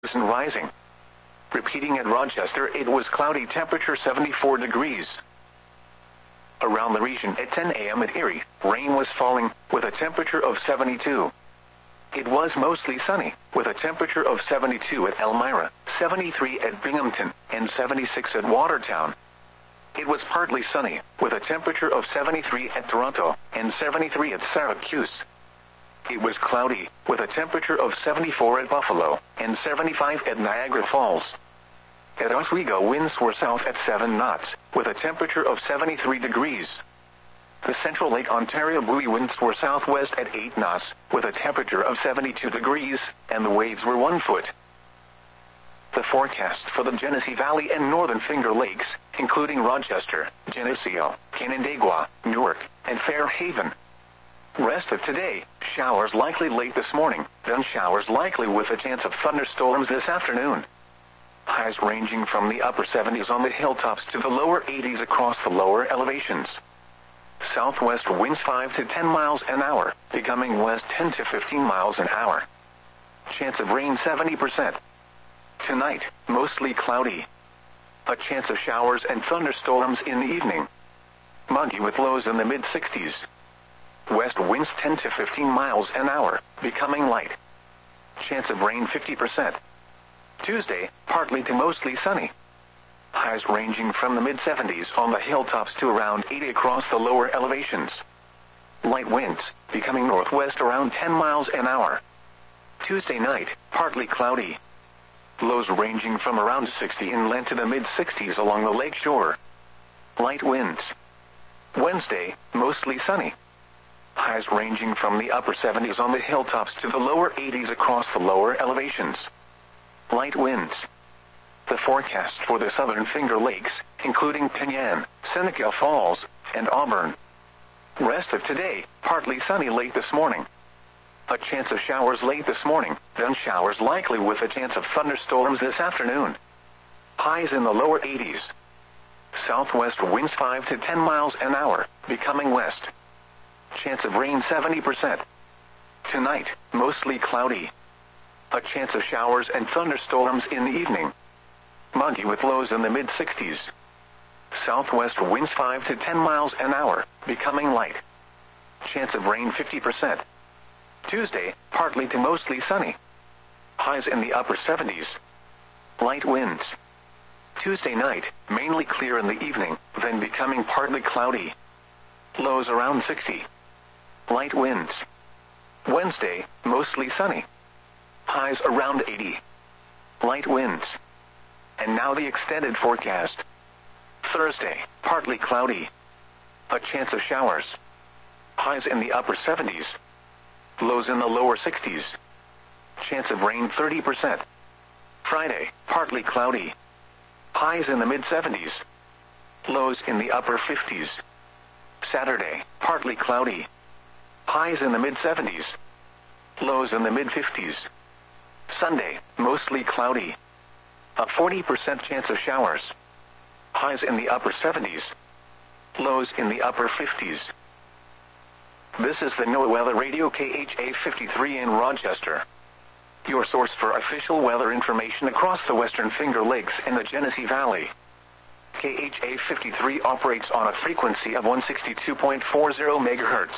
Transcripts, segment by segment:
and rising. Repeating at Rochester, it was cloudy, temperature 74 degrees. Around the region at 10 a.m. at Erie, rain was falling, with a temperature of 72. It was mostly sunny, with a temperature of 72 at Elmira, 73 at Binghamton, and 76 at Watertown. It was partly sunny, with a temperature of 73 at Toronto, and 73 at Syracuse. It was cloudy, with a temperature of 74 at Buffalo, and 75 at Niagara Falls. At Oswego, winds were south at 7 knots, with a temperature of 73 degrees. The Central Lake Ontario buoy winds were southwest at 8 knots, with a temperature of 72 degrees, and the waves were 1 foot. The forecast for the Genesee Valley and Northern Finger Lakes, including Rochester, Geneseo, Canandaigua, Newark, and Fairhaven. Rest of today, showers likely late this morning, then showers likely with a chance of thunderstorms this afternoon. Highs ranging from the upper 70s on the hilltops to the lower 80s across the lower elevations. Southwest winds 5 to 10 miles an hour, becoming west 10 to 15 miles an hour. Chance of rain 70%. Tonight, mostly cloudy. A chance of showers and thunderstorms in the evening. Muggy with lows in the mid-60s. West winds 10 to 15 miles an hour, becoming light. Chance of rain 50%. Tuesday, partly to mostly sunny. Highs ranging from the mid-70s on the hilltops to around 80 across the lower elevations. Light winds, becoming northwest around 10 miles an hour. Tuesday night, partly cloudy. Lows ranging from around 60 inland to the mid-60s along the lake shore. Light winds. Wednesday, mostly sunny. Highs ranging from the upper 70s on the hilltops to the lower 80s across the lower elevations. Light winds. The forecast for the Southern Finger Lakes, including Penyan, Seneca Falls, and Auburn. Rest of today, partly sunny late this morning. A chance of showers late this morning, then showers likely with a chance of thunderstorms this afternoon. Highs in the lower 80s. Southwest winds 5 to 10 miles an hour, becoming west. Chance of rain 70%. Tonight, mostly cloudy. A chance of showers and thunderstorms in the evening. Muggy with lows in the mid-60s. Southwest winds 5 to 10 miles an hour, becoming light. Chance of rain 50%. Tuesday, partly to mostly sunny. Highs in the upper 70s. Light winds. Tuesday night, mainly clear in the evening, then becoming partly cloudy. Lows around 60. Light winds. Wednesday, mostly sunny. Highs around 80. Light winds. And now the extended forecast. Thursday, partly cloudy. A chance of showers. Highs in the upper 70s. Lows in the lower 60s. Chance of rain 30%. Friday, partly cloudy. Highs in the mid-70s. Lows in the upper 50s. Saturday, partly cloudy. Highs in the mid-70s. Lows in the mid-50s. Sunday, mostly cloudy. A 40% chance of showers. Highs in the upper 70s. Lows in the upper 50s. This is the NOAA Weather Radio KHA 53 in Rochester. Your source for official weather information across the Western Finger Lakes and the Genesee Valley. KHA 53 operates on a frequency of 162.40 MHz.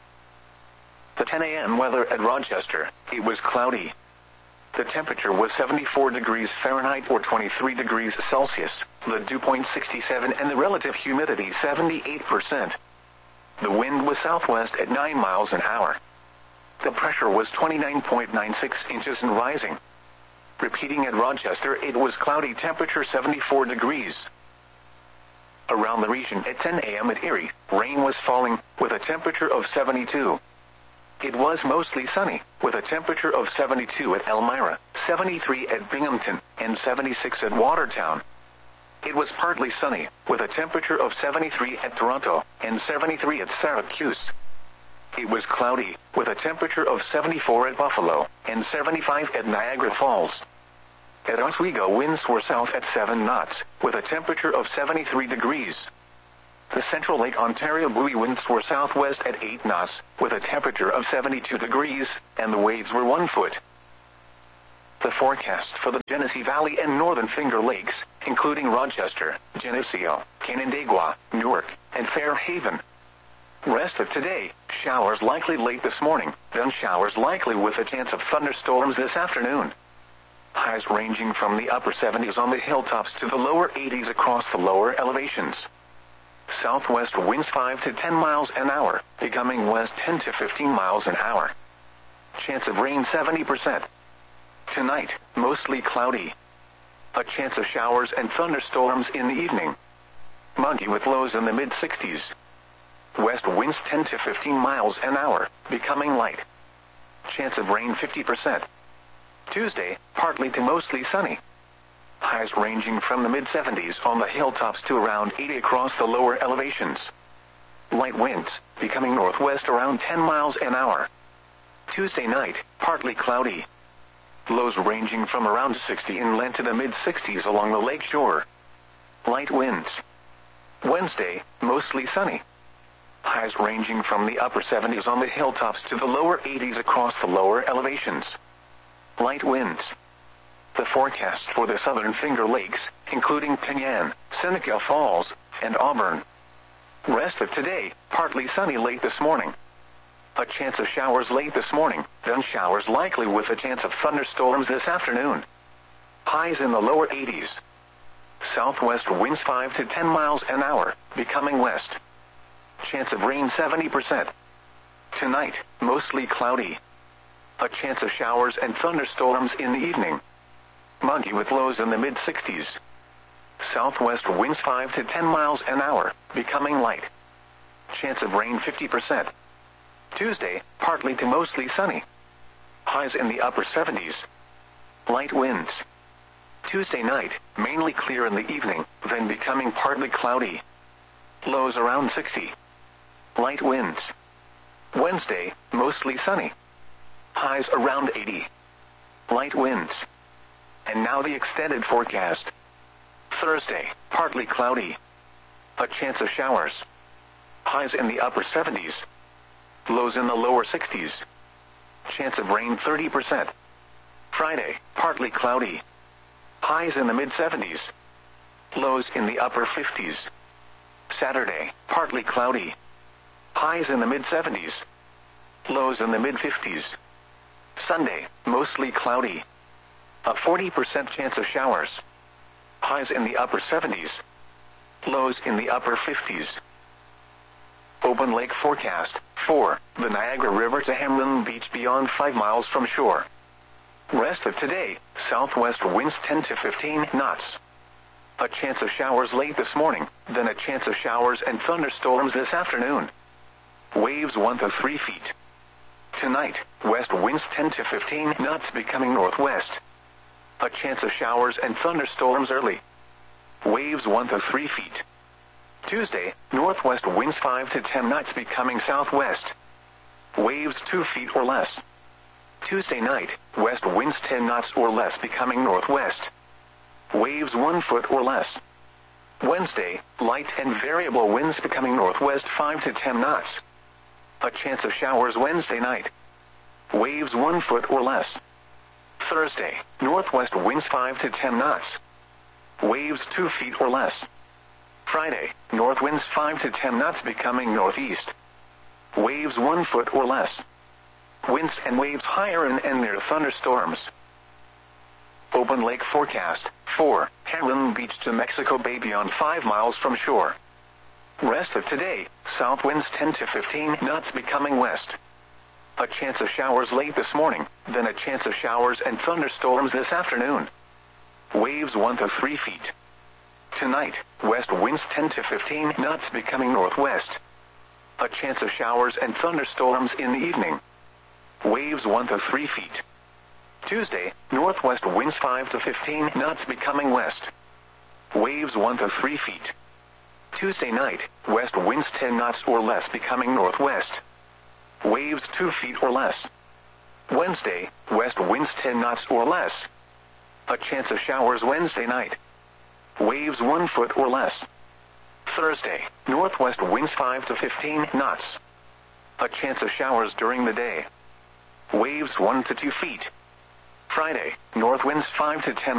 The 10 a.m. weather at Rochester, it was cloudy. The temperature was 74 degrees Fahrenheit or 23 degrees Celsius, the dew point 67 and the relative humidity 78%. The wind was southwest at 9 miles an hour. The pressure was 29.96 inches and rising. Repeating at Rochester, it was cloudy, temperature 74 degrees. Around the region at 10 a.m. at Erie, rain was falling, with a temperature of 72. It was mostly sunny, with a temperature of 72 at Elmira, 73 at Binghamton, and 76 at Watertown. It was partly sunny, with a temperature of 73 at Toronto, and 73 at Syracuse. It was cloudy, with a temperature of 74 at Buffalo, and 75 at Niagara Falls. At Oswego, winds were south at 7 knots, with a temperature of 73 degrees. The Central Lake Ontario buoy winds were southwest at 8 knots, with a temperature of 72 degrees, and the waves were 1 foot. The forecast for the Genesee Valley and Northern Finger Lakes, including Rochester, Geneseo, Canandaigua, Newark, and Fairhaven. Rest of today, showers likely late this morning, then showers likely with a chance of thunderstorms this afternoon. Highs ranging from the upper 70s on the hilltops to the lower 80s across the lower elevations. Southwest winds 5 to 10 miles an hour, becoming west 10 to 15 miles an hour. Chance of rain 70%. Tonight, mostly cloudy. A chance of showers and thunderstorms in the evening. Muggy with lows in the mid-60s. West winds 10 to 15 miles an hour, becoming light. Chance of rain 50%. Tuesday, partly to mostly sunny. Highs ranging from the mid-70s on the hilltops to around 80 across the lower elevations. Light winds, becoming northwest around 10 miles an hour. Tuesday night, partly cloudy. Lows ranging from around 60 inland to the mid-60s along the lake shore. Light winds. Wednesday, mostly sunny. Highs ranging from the upper 70s on the hilltops to the lower 80s across the lower elevations. Light winds. The forecast for the Southern Finger Lakes, including Penyan, Seneca Falls, and Auburn. Rest of today, partly sunny late this morning. A chance of showers late this morning, then showers likely with a chance of thunderstorms this afternoon. Highs in the lower 80s. Southwest winds 5 to 10 miles an hour, becoming west. Chance of rain 70%. Tonight, mostly cloudy. A chance of showers and thunderstorms in the evening. Muggy with lows in the mid-60s. Southwest winds 5 to 10 miles an hour, becoming light. Chance of rain 50%. Tuesday, partly to mostly sunny. Highs in the upper 70s. Light winds. Tuesday night, mainly clear in the evening, then becoming partly cloudy. Lows around 60. Light winds. Wednesday, mostly sunny. Highs around 80. Light winds. And now the extended forecast. Thursday, partly cloudy. A chance of showers. Highs in the upper 70s. Lows in the lower 60s. Chance of rain 30%. Friday, partly cloudy. Highs in the mid-70s. Lows in the upper 50s. Saturday, partly cloudy. Highs in the mid-70s. Lows in the mid-50s. Sunday, mostly cloudy. A 40% chance of showers. Highs in the upper 70s. Lows in the upper 50s. Open lake forecast. 4. The Niagara River to Hamlin Beach beyond 5 miles from shore. Rest of today, southwest winds 10 to 15 knots. A chance of showers late this morning, then a chance of showers and thunderstorms this afternoon. Waves 1 to 3 feet. Tonight, west winds 10 to 15 knots becoming northwest. A chance of showers and thunderstorms early. Waves 1 to 3 feet. Tuesday, northwest winds 5 to 10 knots becoming southwest. Waves 2 feet or less. Tuesday night, west winds 10 knots or less becoming northwest. Waves 1 foot or less. Wednesday, light and variable winds becoming northwest 5 to 10 knots. A chance of showers Wednesday night. Waves 1 foot or less. Thursday, northwest winds 5 to 10 knots. Waves 2 feet or less. Friday, north winds 5 to 10 knots becoming northeast. Waves 1 foot or less. Winds and waves higher and near thunderstorms. Open lake forecast. 4. Hamlin Beach to Mexico Bay beyond 5 miles from shore. Rest of today, south winds 10 to 15 knots becoming west. A chance of showers late this morning, then a chance of showers and thunderstorms this afternoon. Waves 1 to 3 feet. Tonight, west winds 10 to 15 knots becoming northwest. A chance of showers and thunderstorms in the evening. Waves 1 to 3 feet. Tuesday, northwest winds 5 to 15 knots becoming west. Waves 1 to 3 feet. Tuesday night, west winds 10 knots or less becoming northwest. Waves 2 feet or less. Wednesday, west winds 10 knots or less. A chance of showers Wednesday night. Waves 1 foot or less. Thursday, northwest winds 5 to 15 knots. A chance of showers during the day. Waves 1 to 2 feet. Friday, north winds 5 to 10